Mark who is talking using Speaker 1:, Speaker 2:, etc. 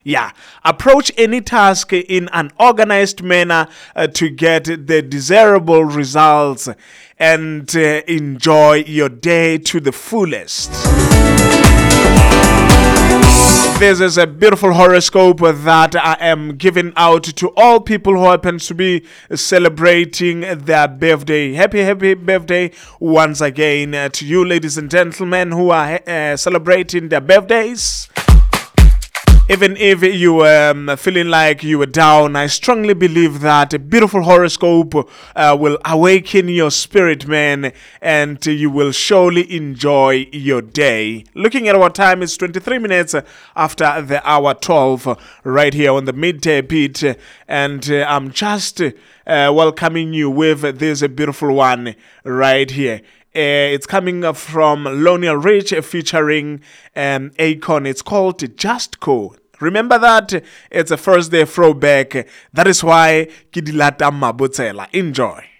Speaker 1: Yeah, approach any task in an organized manner to get the desirable results and enjoy your day to the fullest. This is a beautiful horoscope that I am giving out to all people who happen to be celebrating their birthday. Happy birthday once again to you, ladies and gentlemen, who are celebrating their birthdays. Even if you were feeling like you were down, I strongly believe that a beautiful horoscope will awaken your spirit, man, and you will surely enjoy your day. Looking at our time, it's 23 minutes after the hour 12 right here on the Midday Beat, and I'm just welcoming you with this beautiful one right here. It's coming from Lionel Rich featuring Akon. It's called Just Go. Remember that it's a first day throwback. That is why Kidilata Mabutsela. Enjoy.